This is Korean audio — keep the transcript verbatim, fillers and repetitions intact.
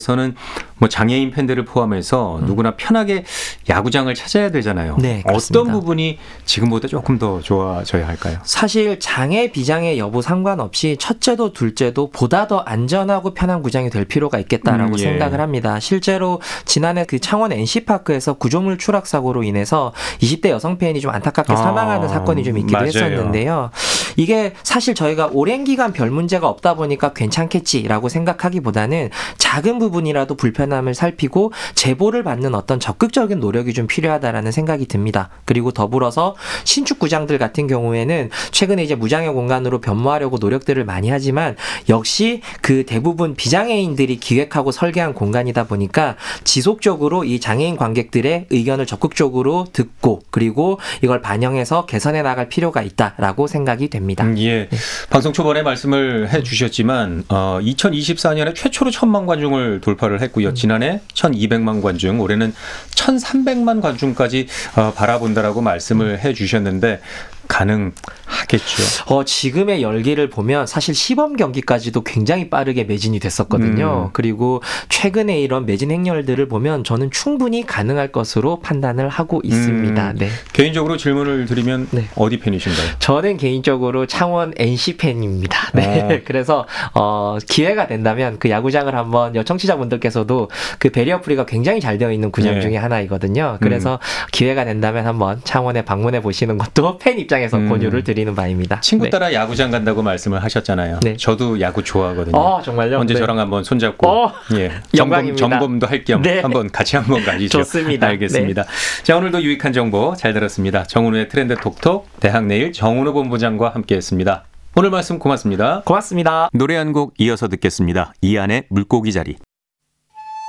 저는 뭐 장애인 팬들을 포함해서 음. 누구나 편하게 야구장을 찾아야 되잖아요. 네, 그렇습니다. 어떤 부분이 지금보다 조금 더 좋아져야 할까요? 사실 장애 비장애 여부 상관없이 첫째도 둘째도 보다 더 안전하고 편한 구장이 될 필요가 있겠다라고 음, 예. 생각을 합니다. 실제로 지난해 그 창원 엔씨파크에서 구조물 추락 사고로 인해서 이십 대 여성 팬이 좀 안타깝게 아, 사망하는 사건이 좀 있기도 맞아요. 했었는데요. 이게 사실 저희가 오랜 기간 별 문제가 없다 보니까 괜찮겠지라고 생각하기보다는 작은 부분이라도 불편함을 살피고 제보를 받는 어떤 적극적인 노력이 좀 필요하다라는 생각이 듭니다. 그리고 더불어서 신축 구장들 같은 경우에는 최근에 이제 무장애 공간으로 변모하려고 노력들을 많이 하지만 역시 그 대부분 비장애인들이 기획하고 설계한 공간이다 보니까 지속적으로 이 장애인 관객들의 의견을 적극적으로 듣고 그리고 이걸 반영해서 개선해 나갈 필요가 있다라고 생각이 됩니다. 음, 예. 방송 초반에 말씀을 해주셨지만 어, 이천이십사 년에 최초로 천만 관중을 돌파를 했고요. 지난해 천이백만 관중, 올해는 천삼백만 관중까지 어, 바라본다라고 말씀을 해주셨는데 가능하겠죠. 어, 지금의 열기를 보면 사실 시범 경기까지도 굉장히 빠르게 매진이 됐었거든요. 음. 그리고 최근에 이런 매진 행렬들을 보면 저는 충분히 가능할 것으로 판단을 하고 있습니다. 음, 네. 개인적으로 질문을 드리면 네. 어디 팬이신가요? 저는 개인적으로 창원 엔씨 팬입니다. 네. 어. 그래서 어, 기회가 된다면 그 야구장을 한번 청취자분들께서도 그 베리어 프리가 굉장히 잘 되어 있는 구장 네. 중에 하나이거든요. 그래서 음. 기회가 된다면 한번 창원에 방문해 보시는 것도 팬 입장에서 음. 권유를 드리는 바입니다. 친구 네. 따라 야구장 간다고 말씀을 하셨잖아요. 네. 저도 야구 좋아하거든요. 어, 정말요? 언제 네. 저랑 한번 손잡고 어, 예, 점검, 영광입니다. 점검도 할 겸 네. 한번 같이 한번 가시죠. 좋습니다. 알겠습니다. 네. 자, 오늘도 유익한 정보 잘 들었습니다. 정은우의 트렌드 톡톡 대학내일 정은우 본부장과 함께했습니다. 오늘 말씀 고맙습니다. 고맙습니다. 노래 한 곡 이어서 듣겠습니다. 이안의 물고기 자리.